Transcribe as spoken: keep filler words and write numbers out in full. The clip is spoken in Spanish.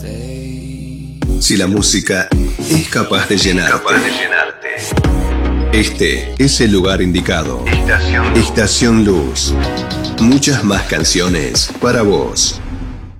Si la música es capaz de llenarte, capaz de llenarte. Este es el lugar indicado. Estación Luz. Estación Luz. Muchas más canciones para vos.